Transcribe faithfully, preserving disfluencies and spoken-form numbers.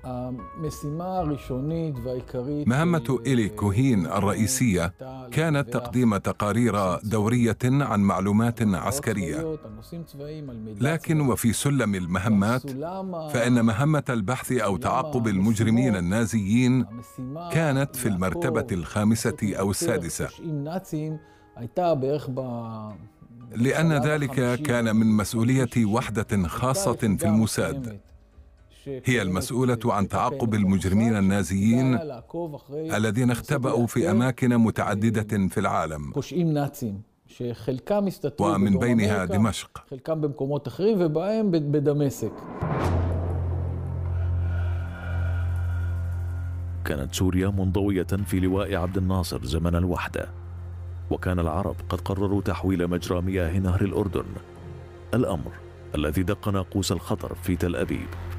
مهمة إيلي كوهين الرئيسية كانت تقديم تقارير دورية عن معلومات عسكرية، لكن وفي سلم المهمات فإن مهمة البحث أو تعقب المجرمين النازيين كانت في المرتبة الخامسة أو السادسة، لأن ذلك كان من مسؤولية وحدة خاصة في الموساد، هي المسؤولة عن تعقب المجرمين النازيين الذين اختبأوا في أماكن متعددة في العالم، ومن بينها دمشق. كانت سوريا منضوية في لواء عبد الناصر زمن الوحدة، وكان العرب قد قرروا تحويل مجرى مياه نهر الأردن، الأمر الذي دق ناقوس الخطر في تل أبيب.